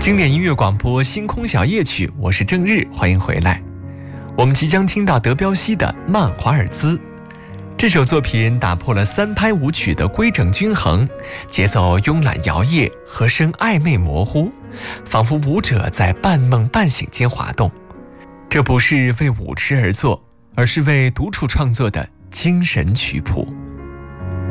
经典音乐广播《星空小夜曲》，我是郑日，欢迎回来。我们即将听到德彪西的《曼华尔兹》。这首作品打破了三拍舞曲的规整均衡，节奏慵懒摇曳，和声暧昧模糊，仿佛舞者在半梦半醒间滑动。这不是为舞池而作，而是为独处创作的精神曲谱。